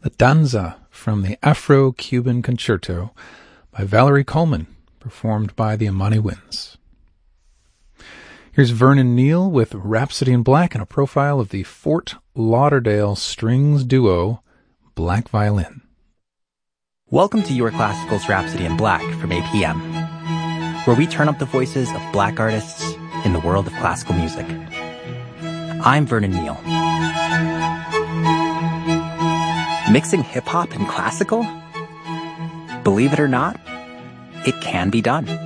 The Danza from the Afro-Cuban Concerto by Valerie Coleman, performed by the Amani Winds. Here's Vernon Neal with Rhapsody in Black and a profile of the Fort Lauderdale strings duo, Black Violin. Welcome to Your Classical's Rhapsody in Black from APM, where we turn up the voices of black artists in the world of classical music. I'm Vernon Neal. Mixing hip-hop and classical? Believe it or not, it can be done.